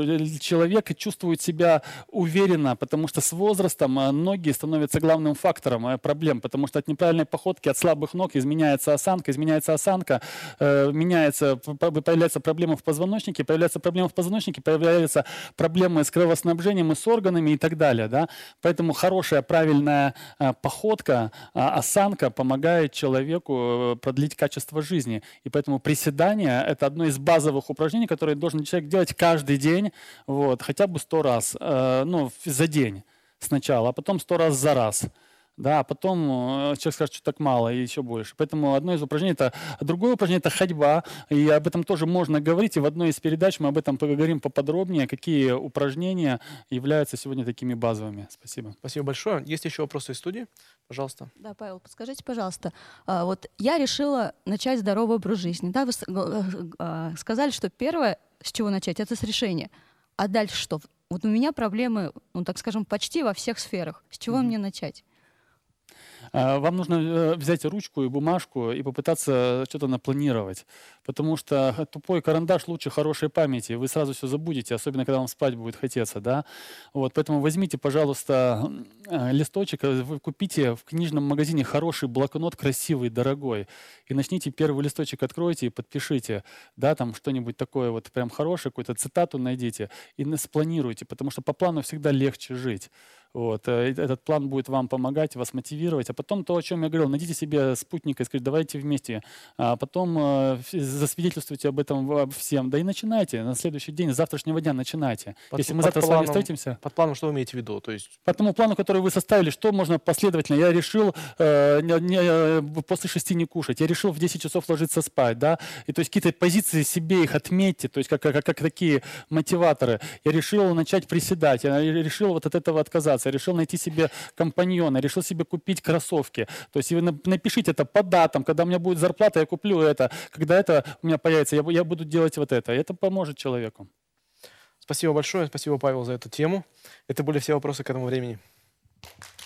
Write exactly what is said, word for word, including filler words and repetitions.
человек чувствует себя уверенно, потому что с возрастом э, ноги становятся главным фактором э, проблем, потому что от неправильной походки, от слабых ног изменяется осанка, изменяется осанка, э, меняется, п- п- появляются проблемы в позвоночнике, появляются проблемы в позвоночнике, появляются проблемы с кровоснабжением и с органами и так далее. Да? Поэтому хорошая, правильная э, походка, э, осанка помогает человеку э, продлить качество жизни. И поэтому приседание — это одно из базовых упражнений, которые должен человек делать каждый день, вот, хотя бы сто раз, э, ну, в- за день сначала, а потом сто раз за раз. Да, а потом э, человек скажет, что так мало и еще больше. Поэтому одно из упражнений — это другое упражнение — это ходьба. И об этом тоже можно говорить. И в одной из передач мы об этом поговорим поподробнее, какие упражнения являются сегодня такими базовыми. Спасибо. Спасибо большое. Есть еще вопросы из студии? Пожалуйста. Да, Павел, подскажите, пожалуйста, а, вот я решила начать здоровый образ жизни. Да, вы с- г- г- а, сказали, что первое, с чего начать, это с решения. А дальше что? Вот у меня проблемы, ну так скажем, почти во всех сферах. С чего Мгм. мне начать? А, Вам нужно э, взять ручку и бумажку и попытаться что-то напланировать, потому что тупой карандаш лучше хорошей памяти. Вы сразу все забудете, особенно когда вам спать будет хотеться, да. Вот, поэтому возьмите, пожалуйста, м, э, листочек, э, вы купите в книжном магазине хороший блокнот, красивый, дорогой, и начните первый листочек, откройте и подпишите, да, там что-нибудь такое вот прям хорошее, какую-то цитату найдите и на- спланируйте, потому что по плану всегда легче жить. Вот, э, и этот план будет вам помогать, вас мотивировать. А потом то, о чем я говорил, найдите себе спутника и скажите, давайте вместе. А потом э, фи- засвидетельствуйте об этом во- всем. Да и начинайте. На следующий день, с завтрашнего дня начинайте. Под, Если мы под завтра с вами планом, встретимся, под планом что вы имеете в виду? То есть, по тому плану, который вы составили, что можно последовательно? Я решил э, не- не, э, после шести не кушать, я решил в десять часов ложиться спать, да, и то есть какие-то позиции себе их отметьте, то есть как, как, как такие мотиваторы. Я решил начать приседать, я решил вот от этого отказаться, я решил найти себе компаньона, решил себе купить кроссовки. То есть вы на- напишите это по датам, когда у меня будет зарплата, я куплю это, когда это у меня появится, я, бу- я буду делать вот это. И это поможет человеку. спасибо большое. Спасибо, Павел, за эту тему. Это были все вопросы к этому времени.